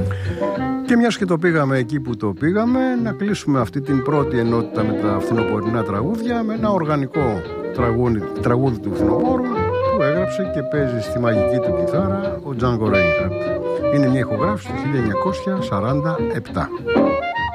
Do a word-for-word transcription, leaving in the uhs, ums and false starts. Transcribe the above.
Και μιας και το πήγαμε εκεί που το πήγαμε, να κλείσουμε αυτή την πρώτη ενότητα με τα φθινοπορεινά τραγούδια με ένα οργανικό τραγούδι, τραγούδι του φθινοπόρου που έγραψε και παίζει στη μαγική του κιθάρα ο Django Reinhardt. Είναι μια ηχογράφηση του χίλια εννιακόσια σαράντα επτά.